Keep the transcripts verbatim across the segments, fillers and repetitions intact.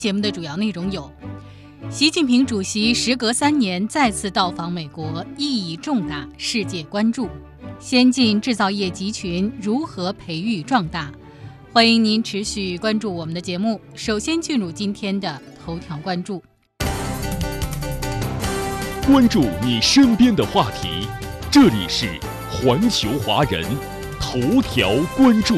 节目的主要内容有：习近平主席时隔三年再次到访美国，意义重大，世界关注；先进制造业集群如何培育壮大？欢迎您持续关注我们的节目。首先进入今天的头条关注， 关注你身边的话题，这里是环球华人头条关注。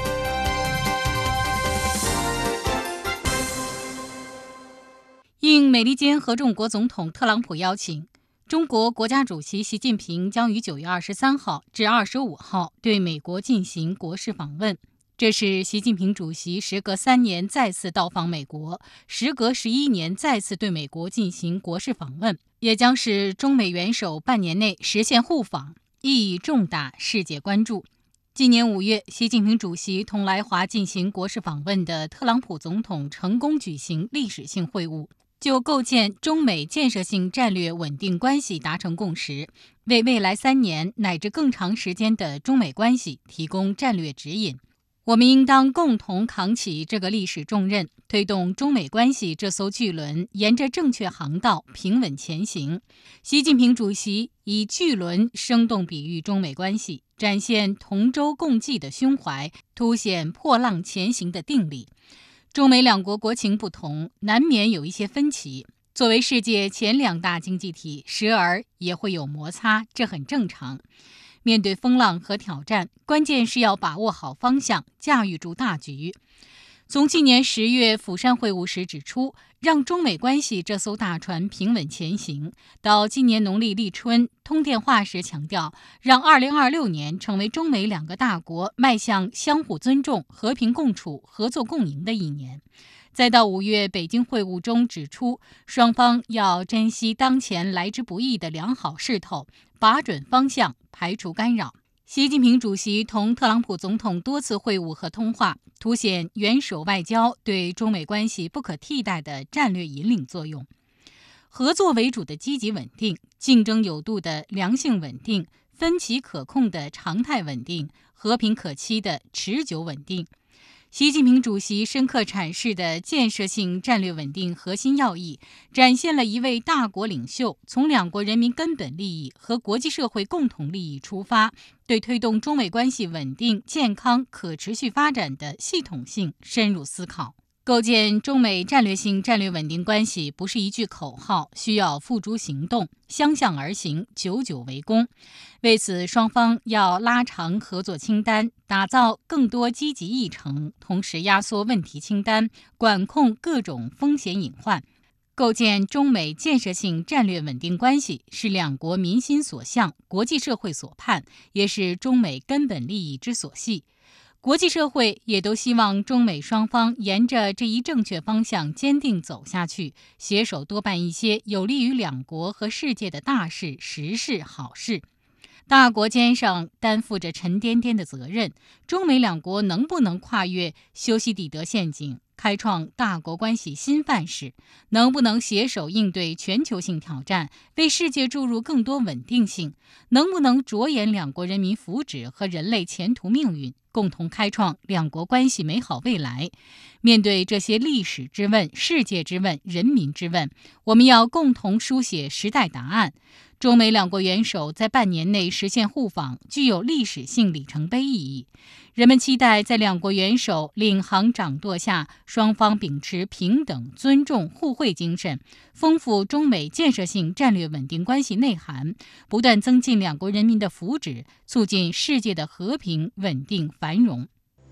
应美利坚合众国总统特朗普邀请，中国国家主席习近平将于九月二十三号至二十五号对美国进行国事访问。这是习近平主席时隔三年再次到访美国，时隔十一年再次对美国进行国事访问，也将是中美元首半年内实现互访，意义重大，世界关注。今年五月，习近平主席同来华进行国事访问的特朗普总统成功举行历史性会晤，就构建中美建设性战略稳定关系达成共识，为未来三年乃至更长时间的中美关系提供战略指引。我们应当共同扛起这个历史重任，推动中美关系这艘巨轮沿着正确航道平稳前行。习近平主席以巨轮生动比喻中美关系，展现同舟共济的胸怀，凸显破浪前行的定力。中美两国国情不同，难免有一些分歧。作为世界前两大经济体，时而也会有摩擦，这很正常。面对风浪和挑战，关键是要把握好方向，驾驭住大局。从去年十月釜山会晤时指出，让中美关系这艘大船平稳前行，到今年农历立春通电话时强调，让二零二六年成为中美两个大国迈向相互尊重、和平共处、合作共赢的一年。再到五月北京会晤中指出，双方要珍惜当前来之不易的良好势头，把准方向，排除干扰。习近平主席同特朗普总统多次会晤和通话，凸显元首外交对中美关系不可替代的战略引领作用。合作为主的积极稳定，竞争有度的良性稳定，分歧可控的常态稳定，和平可期的持久稳定。习近平主席深刻阐释的建设性战略稳定核心要义，展现了一位大国领袖从两国人民根本利益和国际社会共同利益出发，对推动中美关系稳定、健康、可持续发展的系统性深入思考。构建中美战略性战略稳定关系不是一句口号，需要付诸行动，相向而行，久久为功。为此，双方要拉长合作清单，打造更多积极议程，同时压缩问题清单，管控各种风险隐患。构建中美建设性战略稳定关系是两国民心所向，国际社会所盼，也是中美根本利益之所系。国际社会也都希望中美双方沿着这一正确方向坚定走下去，携手多办一些有利于两国和世界的大事、实事、好事。大国肩上担负着沉甸甸的责任，中美两国能不能跨越修昔底德陷阱，开创大国关系新范式？能不能携手应对全球性挑战，为世界注入更多稳定性？能不能着眼两国人民福祉和人类前途命运，共同开创两国关系美好未来？面对这些历史之问、世界之问、人民之问，我们要共同书写时代答案。中美两国元首在半年内实现互访，具有历史性里程碑意义。人们期待在两国元首领航掌舵下，双方秉持平等、尊重、互惠精神，丰富中美建设性战略稳定关系内涵，不断增进两国人民的福祉，促进世界的和平、稳定、繁荣。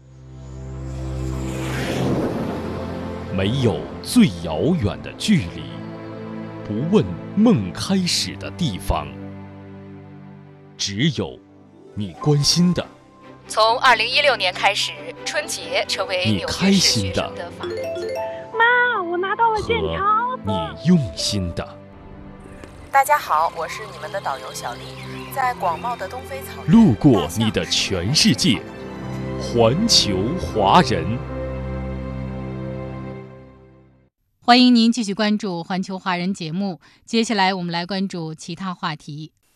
没有最遥远的距离，不问梦开始的地方，只有你关心的。 从二零一六年开始，春节成为你纽开约市学心的生的法定节日。 妈，我拿到了健康和你用心的。 大家好，我是你们的导游小丽，在广袤的东非草原， 路过你的全世界，环球华人。 欢迎您继续关注环球华人节目，接下来我们来关注其他话题。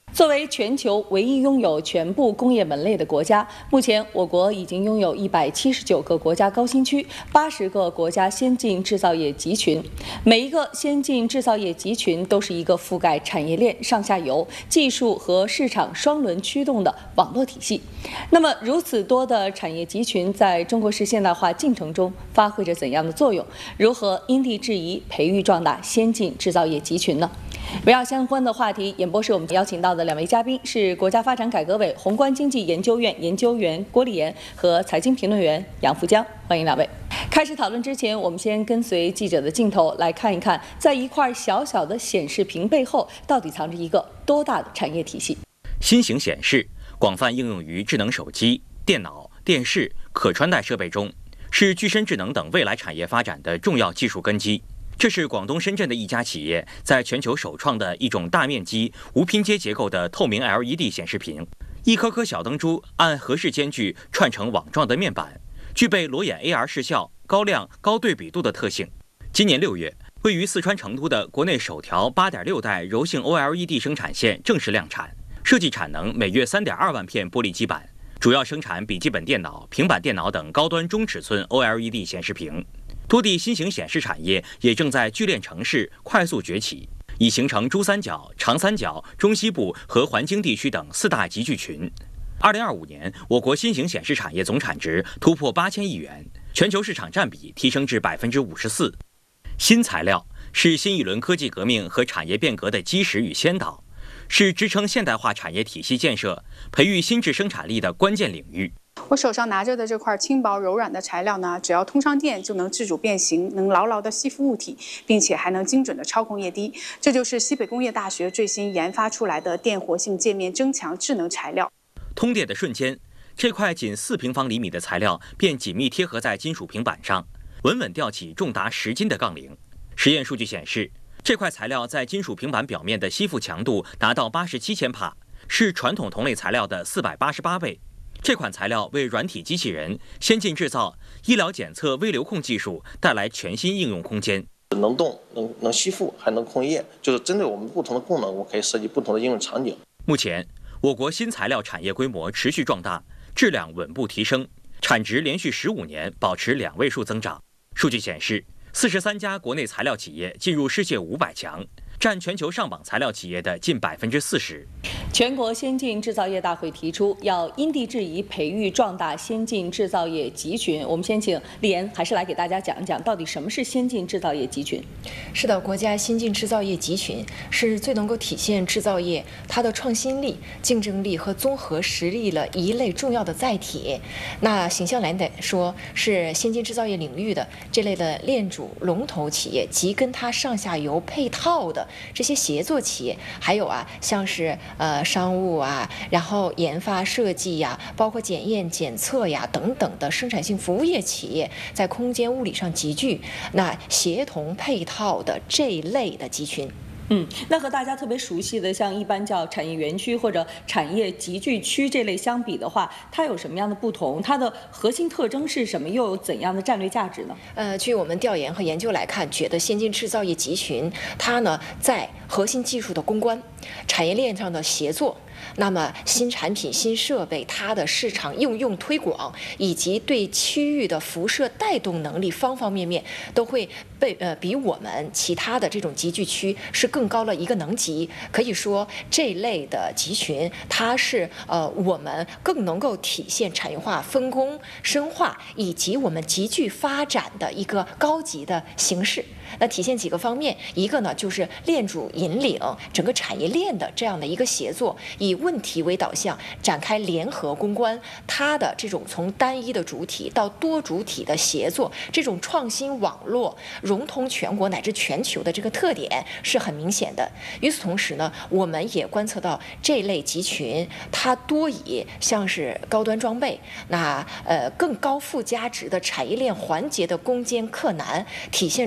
作为全球唯一拥有全部工业门类的国家，目前我国已经拥有一百七十九个国家高新区、八十个国家先进制造业集群。每一个先进制造业集群都是一个覆盖产业链上下游、技术和市场双轮驱动的网络体系。那么，如此多的产业集群在中国式现代化进程中发挥着怎样的作用？如何因地制宜培育壮大先进制造业集群呢？围绕相关的话题，演播室我们邀请到的两位嘉宾是国家发展改革委宏观经济研究院研究员郭立言和财经评论员杨福江，欢迎两位。开始讨论之前，我们先跟随记者的镜头来看一看，在一块小小的显示屏背后，到底藏着一个多大的产业体系？ 新型显示广泛应用于智能手机、电脑、电视、可穿戴设备中，是具身智能等未来产业发展的重要技术根基。这是广东深圳的一家企业在全球首创的一种大面积无拼接结构的透明 L E D 显示屏。一颗颗小灯珠按合适间距串成网状的面板，具备裸眼 A R 视效、高亮、高对比度的特性。今年六月，位于四川成都的国内首条 八点六 代柔性 O L E D 生产线正式量产，设计产能每月 三点二万片玻璃基板，主要生产笔记本电脑、平板电脑等高端中尺寸 O L E D 显示屏。多地新型显示产业也正在聚链城市快速崛起，已形成珠三角、长三角、中西部和环京地区等四大集聚群。二零二五年，我国新型显示产业总产值突破八千亿元，全球市场占比提升至百分之五十四。新材料是新一轮科技革命和产业变革的基石与先导，是支撑现代化产业体系建设、培育新质生产力的关键领域。 我手上拿着的这块轻薄柔软的材料呢，只要通上电就能自主变形，能牢牢地吸附物体，并且还能精准地操控液滴。这就是西北工业大学最新研发出来的电活性界面增强智能材料。 通电的瞬间，这块仅四平方厘米的材料便紧密贴合在金属平板上，稳稳吊起重达十斤的杠铃。实验数据显示，这块材料在金属平板表面的吸附强度达到八十七千帕，是传统同类材料的四百八十八倍。这款材料为软体机器人、先进制造、医疗检测、微流控技术带来全新应用空间。 能动、能能吸附，还能控液，就是针对我们不同的功能，我可以设计不同的应用场景。 目前，我国新材料产业规模持续壮大，质量稳步提升，产值连续十五年保持两位数增长。数据显示，四十三家国内材料企业进入世界五百强，占全球上榜材料企业的近百分之四十。 全国先进制造业大会提出，要因地制宜培育壮大先进制造业集群。我们先请立言还是来给大家讲一讲，到底什么是先进制造业集群？ 是的，国家先进制造业集群是最能够体现制造业它的创新力、竞争力和综合实力的一类重要的载体。那形象来说，是先进制造业领域的这类的链主龙头企业及跟它上下游配套的这些协作企业，还有啊，像是呃商务啊，然后研发设计呀，包括检验检测呀等等的生产性服务业企业，在空间物理上集聚，那协同配套的这一类的集群。 嗯，那和大家特别熟悉的像一般叫产业园区或者产业集聚区这类相比的话，它有什么样的不同？它的核心特征是什么？又有怎样的战略价值呢？ 呃，据我们调研和研究来看，觉得先进制造业集群它呢在核心技术的攻关、产业链上的协作，那么新产品、新设备它的市场应用推广，以及对区域的辐射带动能力，方方面面都会被呃比我们其他的这种集聚区是更高了一个能级。可以说这类的集群，它是呃我们更能够体现产业化分工深化以及我们集聚发展的一个高级的形式。那体现几个方面，一个呢就是链主引领整个产业链的这样的一个协作，以问题为导向展开联合攻关，它的这种从单一的主体到多主体的协作，这种创新网络融通全国乃至全球的这个特点是很明显的。与此同时呢，我们也观测到这类集群它多以像是高端装备，那呃更高附加值的产业链环节的攻坚克难，体现出了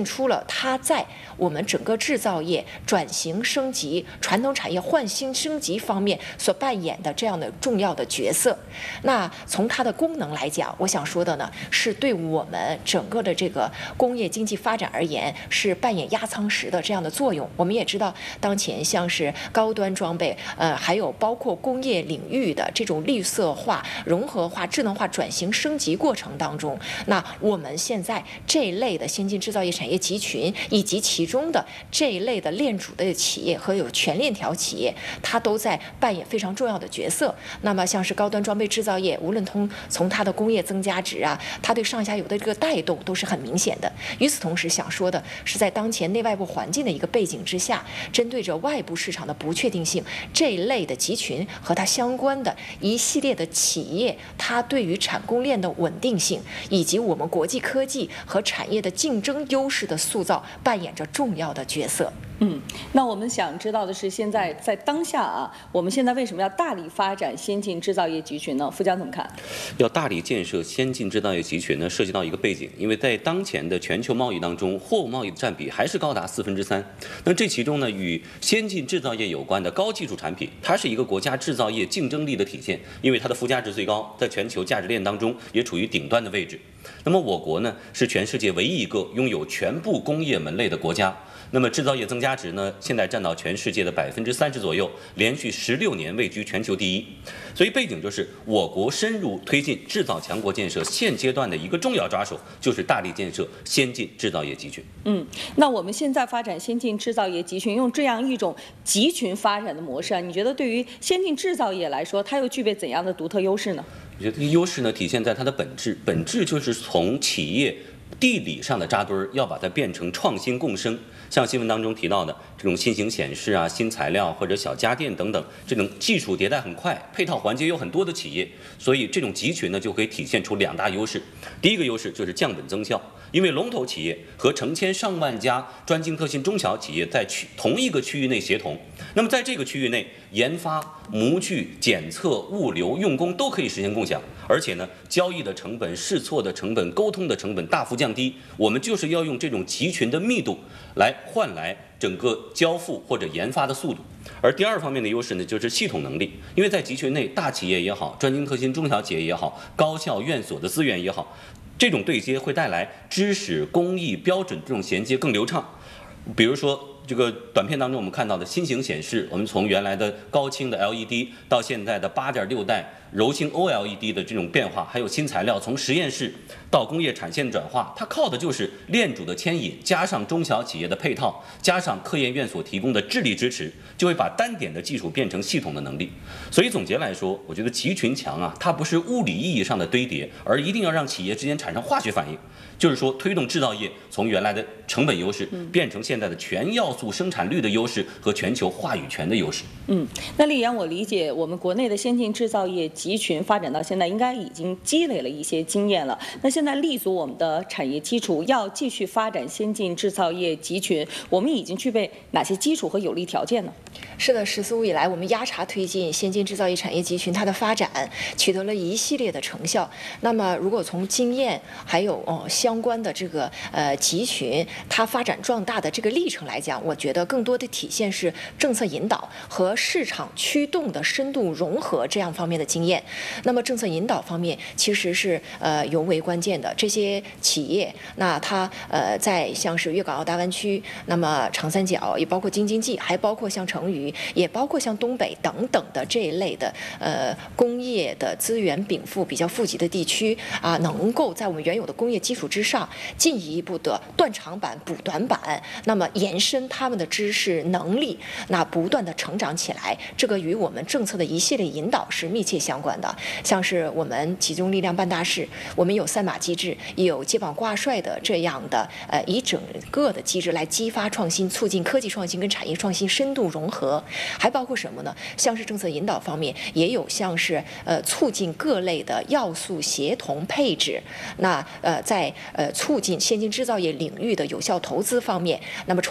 它在我们整个制造业转型升级、传统产业换新升级方面所扮演的这样的重要的角色。那从它的功能来讲，我想说的呢，是对我们整个的这个工业经济发展而言，是扮演压舱石的这样的作用。我们也知道，当前像是高端装备，呃，还有包括工业领域的这种绿色化、融合化、智能化转型升级过程当中，那我们现在这一类的先进制造业产业集群，以及其中的这一类的链主的企业和有全链条企业，它都在扮演非常重要的角色。那么像是高端装备制造业，无论从从它的工业增加值啊，它对上下游的这个带动都是很明显的。与此同时，想说的是，在当前内外部环境的一个背景之下，针对着外部市场的不确定性，这一类的集群和它相关的一系列的企业，它对于产供链的稳定性，以及我们国际科技和产业的竞争优势的塑造，扮演着重要的角色。 嗯，那我们想知道的是，现在在当下啊，我们现在为什么要大力发展先进制造业集群呢？富江怎么看？ 要大力建设先进制造业集群呢，涉及到一个背景，因为在当前的全球贸易当中，货物贸易的占比还是高达四分之三。那这其中呢，与先进制造业有关的高技术产品，它是一个国家制造业竞争力的体现，因为它的附加值最高，在全球价值链当中也处于顶端的位置。那么我国呢，是全世界唯一一个拥有全部工业门类的国家。那么制造业增加值呢，现在占到全世界的百分之三十左右，连续十六年位居全球第一。所以背景就是我国深入推进制造强国建设，现阶段的一个重要抓手就是大力建设先进制造业集群。 嗯，那我们现在发展先进制造业集群，用这样一种集群发展的模式啊，你觉得对于先进制造业来说，它又具备怎样的独特优势呢？ 我觉得这个优势呢，体现在它的本质，本质就是从企业地理上的扎堆儿，要把它变成创新共生。像新闻当中提到的这种新型显示啊、新材料或者小家电等等，这种技术迭代很快，配套环节有很多的企业，所以这种集群呢就可以体现出两大优势。第一个优势就是降本增效，因为龙头企业和成千上万家专精特新中小企业在区同一个区域内协同，那么在这个区域内，研发、模具、检测、物流、用工都可以实现共享，而且呢，交易的成本、试错的成本、沟通的成本大幅降低。我们就是要用这种集群的密度来换来整个交付或者研发的速度。而第二方面的优势呢，就是系统能力，因为在集群内，大企业也好，专精特新中小企业也好，高校院所的资源也好，这种对接会带来知识、工艺、标准这种衔接更流畅。比如说这个短片当中我们看到的新型显示，我们从原来的高清的 L E D 到现在的八点六代柔性 O L E D 的这种变化，还有新材料从实验室到工业产线转化，它靠的就是链主的牵引，加上中小企业的配套，加上科研院所提供的智力支持，就会把单点的技术变成系统的能力。所以总结来说，我觉得集群强啊，它不是物理意义上的堆叠，而一定要让企业之间产生化学反应，就是说推动制造业从原来的成本优势变成现在的全要素生产率的优势和全球话语权的优势。 嗯，那丽妍，我理解我们国内的先进制造业集群发展到现在，应该已经积累了一些经验了。那现在立足我们的产业基础，要继续发展先进制造业集群，我们已经具备哪些基础和有利条件呢？ 是的，十四五以来，我们压茶推进先进制造业产业集群它的发展，取得了一系列的成效。那么，如果从经验还有哦相关的这个呃集群它发展壮大的这个历程来讲，我觉得更多的体现是政策引导和市场驱动的深度融合这样方面的经验。那么政策引导方面其实是呃尤为关键的。这些企业，那它呃在像是粤港澳大湾区，那么长三角，也包括京津冀，还包括像成渝，也包括像东北等等的这一类的呃工业的资源禀赋比较富集的地区啊，能够在我们原有的工业基础之上进一步的断长板补短板，那么延伸他们的知识能力，那不断的成长起来，这个与我们政策的一系列引导是密切相关的。像是我们集中力量办大事，我们有三马机制，也有接榜挂帅的这样的呃以整个的机制来激发创新，促进科技创新跟产业创新深度融合，还包括什么呢？像是政策引导方面，也有像是呃促进各类的要素协同配置，那呃在呃促进先进制造业领域的有效投资方面，那么传统的要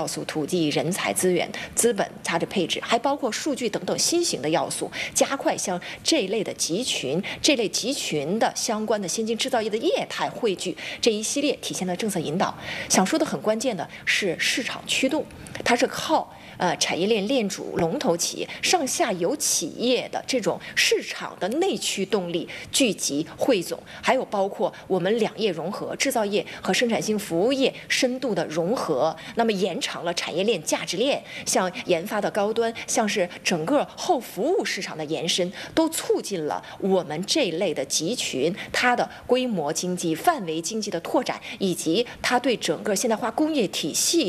要素，土地、人才、资源、资本它的配置，还包括数据等等新型的要素，加快向这一类的集群、这类集群的相关的先进制造业的业态汇聚，这一系列体现了政策引导。想说的很关键的是市场驱动，它是靠。呃，产业链链主、龙头企业、上下游企业的这种市场的内驱动力聚集汇总，还有包括我们两业融合，制造业和生产性服务业深度的融合，那么延长了产业链价值链，像研发的高端，像是整个后服务市场的延伸，都促进了我们这一类的集群它的规模经济、范围经济的拓展，以及它对整个现代化工业体系。